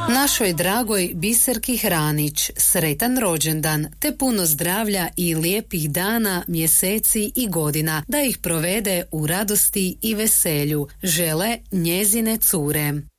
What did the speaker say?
Našoj dragoj Biserki Hranić sretan rođendan te puno zdravlja i lijepih dana, mjeseci i godina da ih provede u radosti i veselju, žele njezine cure.